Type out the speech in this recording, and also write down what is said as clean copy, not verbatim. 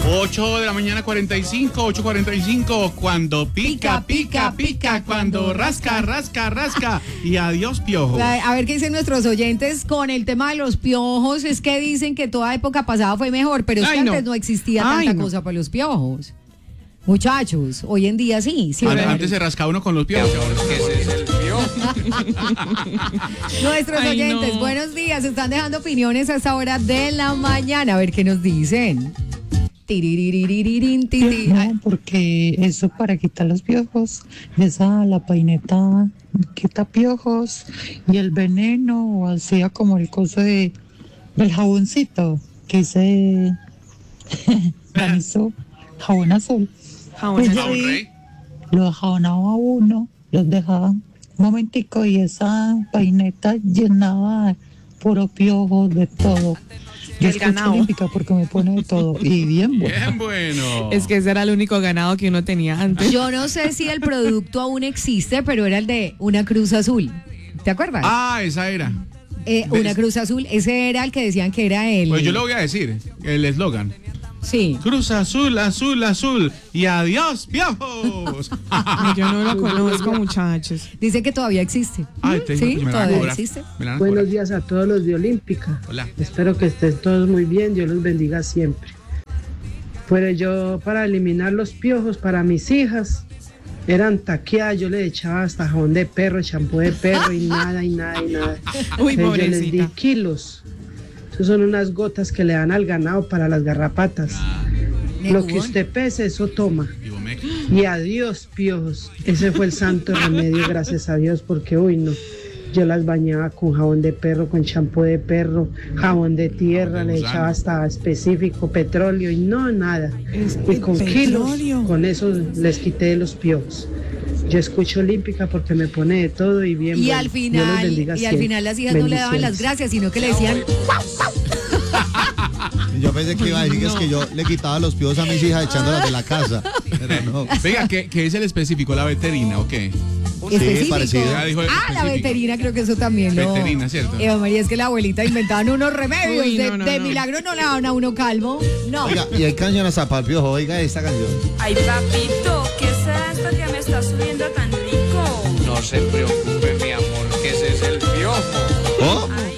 8 de la mañana 45, 8:45, cuando pica, pica, pica, cuando rasca, rasca, rasca, y adiós piojo. A ver qué dicen nuestros oyentes con el tema de los piojos. Es que dicen que toda época pasada fue mejor, pero es que antes no existía tanta cosa para los piojos. Muchachos, hoy en día sí. Antes se rascaba uno con los piojos. Ese es el piojo. Nuestros oyentes, buenos días. Están dejando opiniones a esta hora de la mañana. A ver qué nos dicen. No, porque eso para quitar los piojos, la paineta quita piojos y el veneno, hacía como el coso del jaboncito que se hizo jabón azul. Jabón rey. Lo jabonaba a uno, los dejaba un momentico y esa paineta llenaba puro piojo de todo. Yo escucho Olímpica porque me pone de todo y bien bueno. Bien bueno. Es que ese era el único ganado que uno tenía antes. Yo no sé si el producto aún existe, pero era el de una cruz azul. ¿Te acuerdas? Ah, esa era. Una cruz azul, ese era el que decían que era el... Pues yo lo voy a decir, el eslogan. Sí. Cruz azul, azul, azul y adiós, piojos. Yo no lo conozco, muchachos. Dice que todavía existe. Sí, todavía existe. Buenos días a todos los de Olímpica. Hola. Espero que estén todos muy bien, Dios los bendiga siempre. Pues yo, para eliminar los piojos para mis hijas, eran taqueadas, yo le echaba hasta jabón de perro, champú de perro y nada. Uy, yo les di pobrecita. kilos. Esas son unas gotas que le dan al ganado para las garrapatas. Lo que usted pese, eso toma. Y adiós, piojos. Ese fue el santo remedio, gracias a Dios, porque uy, no. Yo las bañaba con jabón de perro, con champú de perro, jabón de tierra, le echaba hasta específico, petróleo y no, nada. Y con kilos, con eso les quité los piojos. Yo escucho Olímpica porque me pone de todo y bien. Y bueno. al final las hijas no le daban las gracias, sino que le decían... Yo pensé que iba a decir que es que yo le quitaba los piojos a mis hijas echándolas de la casa. Pero no. Venga, ¿qué es el específico? ¿La veterina o qué? Específico. Parecido. La veterina, creo que eso también lo... Veterina, ¿cierto? Eva María, es que la abuelita inventaban unos remedios. Uy, de milagro no le daban a uno calvo. No. Oiga, y hay canciones para el piojo. Oiga esta canción. Ay, papito, ¿qué será esto que me está subiendo tan rico? No se preocupe, mi amor, que ese es el piojo. ¿Oh?